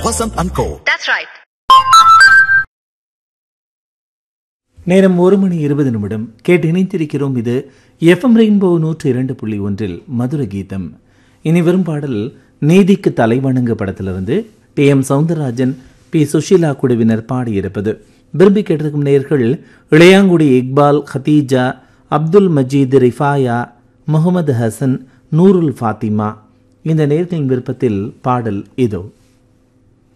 Vasanth and Co. That's right. நேரம் 1:20 கேட்டு இணைத்திருக்கிறோம். இது எஃப்எம் ரெயின்போ 102.1 மதுர கீதம். இனி வரும் பாடல் நீதிக்கு தலைவணங்க படத்திலிருந்து டி.எம். சௌந்தரராஜன், பி. சுஷீலா குழுவினர் பாடியிருப்பது. விரும்பி கேட்டிருக்கும் நேயர்கள் இளையாங்குடி இக்பால், ஹதீஜா, அப்துல் மஜீத், ரிஃபாயா, முகமது ஹசன், நூருல் ஃபாத்திமா. இந்த நேயர்களின் விருப்பத்தில் பாடல் இதோ.